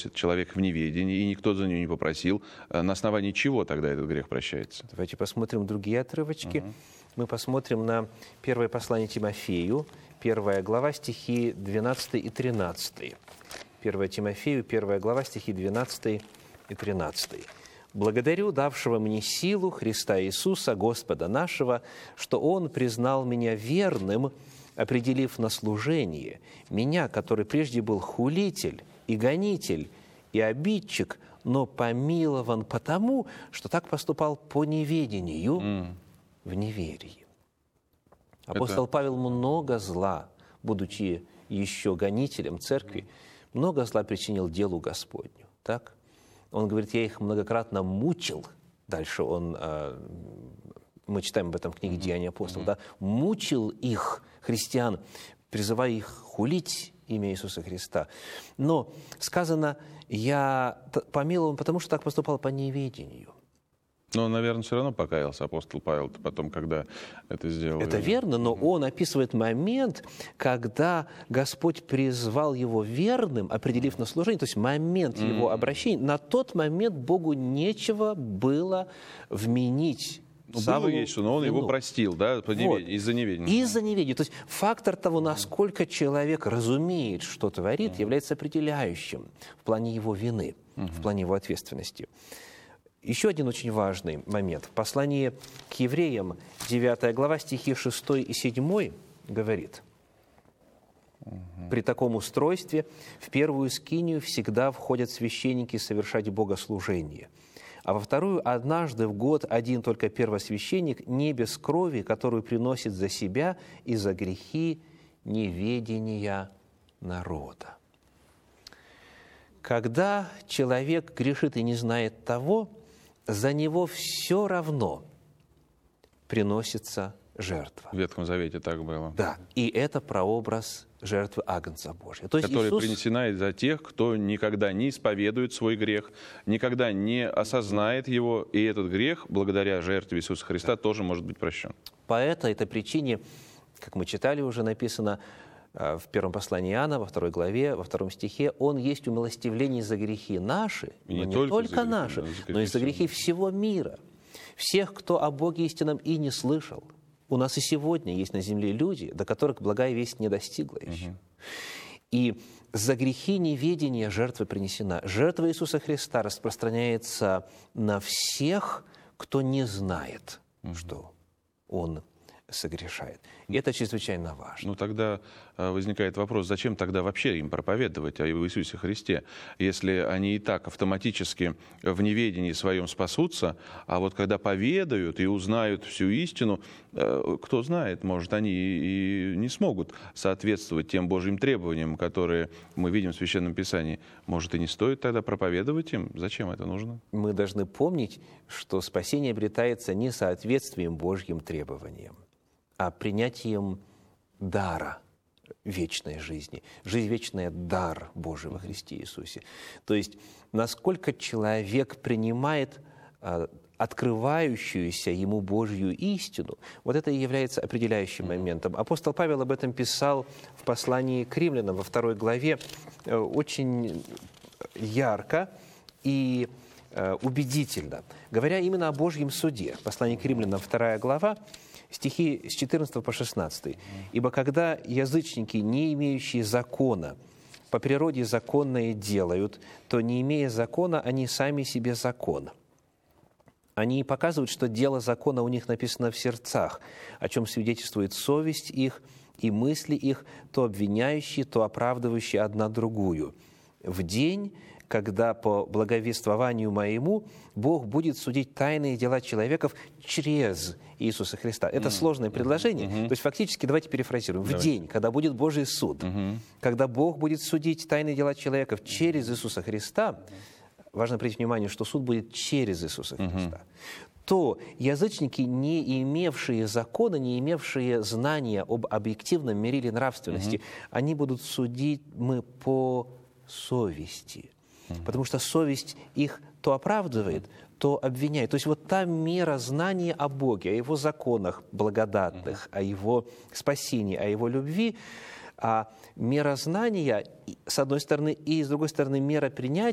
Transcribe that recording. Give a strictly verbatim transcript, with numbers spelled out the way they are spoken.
просит, человек в неведении, и никто за него не попросил, на основании чего тогда этот грех прощается? Давайте посмотрим другие отрывочки. Угу. Мы посмотрим на первое послание Тимофею, первая глава, стихи двенадцатый и тринадцатый. первое Тимофею, первая глава, стихи двенадцатый и тринадцатый. «Благодарю давшего мне силу Христа Иисуса, Господа нашего, что Он признал меня верным, определив на служение, меня, который прежде был хулитель и гонитель и обидчик, но помилован потому, что так поступал по неведению mm. в неверии». Апостол Это... Павел много зла, будучи еще гонителем церкви, много зла причинил делу Господню, так? Он говорит, я их многократно мучил. Дальше он, мы читаем об этом в книге «Деяния апостолов», да? Мучил их, христиан, призывая их хулить имя Иисуса Христа. Но сказано, я помилован, потому что так поступал по неведению. Но, наверное, все равно покаялся апостол Павел потом, когда это сделал. Это верно, но он описывает момент, когда Господь призвал его верным, определив на служение, то есть момент mm-hmm. его обращения. На тот момент Богу нечего было вменить. Ну, было есть, но он вину. Его простил, да, по невед... вот. из-за неведения. Из-за неведения. То есть фактор того, насколько человек разумеет, что творит, mm-hmm. является определяющим в плане его вины, mm-hmm. в плане его ответственности. Еще один очень важный момент. В послании к евреям, девятая глава, стихи шестой и седьмой, говорит, «При таком устройстве в первую скинию всегда входят священники совершать богослужение, а во вторую однажды в год один только первосвященник, не без крови, которую приносит за себя и за грехи неведения народа». Когда человек грешит и не знает того, за него все равно приносится жертва. В Ветхом Завете так было. Да, и это прообраз жертвы Агнца Божия. То есть которая Иисус... принесена за тех, кто никогда не исповедует свой грех, никогда не осознает его, и этот грех, благодаря жертве Иисуса Христа, да. тоже может быть прощен. По этой, этой причине, как мы читали, уже написано в первом послании Иоанна, во второй главе, во втором стихе, «Он есть умилостивление за грехи наши, и но не, не только, только грехи, наши, но, но и за грехи всего мира, всех, кто о Боге истинном и не слышал». У нас и сегодня есть на земле люди, до которых благая весть не достигла еще. Угу. И за грехи неведения жертва принесена. Жертва Иисуса Христа распространяется на всех, кто не знает, угу. что Он согрешает. И это чрезвычайно важно. Ну, тогда возникает вопрос, зачем тогда вообще им проповедовать о Иисусе Христе, если они и так автоматически в неведении своем спасутся, а вот когда поведают и узнают всю истину, кто знает, может, они и не смогут соответствовать тем Божьим требованиям, которые мы видим в Священном Писании. Может, и не стоит тогда проповедовать им? Зачем это нужно? Мы должны помнить, что спасение обретается не соответствием Божьим требованиям, а принятием дара вечной жизни. Жизнь вечная – дар Божий во Христе Иисусе. То есть, насколько человек принимает а, открывающуюся ему Божью истину, вот это и является определяющим моментом. Апостол Павел об этом писал в послании к римлянам во второй главе очень ярко и убедительно, говоря именно о Божьем суде. Послание к римлянам, вторая глава, стихи с четырнадцатого по шестнадцатый. «Ибо когда язычники, не имеющие закона, по природе законное делают, то, не имея закона, они сами себе закон. Они показывают, что дело закона у них написано в сердцах, о чем свидетельствует совесть их и мысли их, то обвиняющие, то оправдывающие одна другую. В день, когда по благовествованию моему Бог будет судить тайные дела человеков через Иисуса Христа». Это mm-hmm. сложное предложение. Mm-hmm. То есть фактически, давайте перефразируем. В Давай. день, когда будет Божий суд, mm-hmm. когда Бог будет судить тайные дела человеков через Иисуса Христа, важно принять внимание, что суд будет через Иисуса Христа, mm-hmm. то язычники, не имевшие закона, не имевшие знания об объективном мериле нравственности, mm-hmm. они будут судить мы по совести. Потому что совесть их то оправдывает, то обвиняет. То есть вот та мера знания о Боге, о Его законах благодатных, о Его спасении, о Его любви, а мера знания, с одной стороны, и с другой стороны, мера принятия,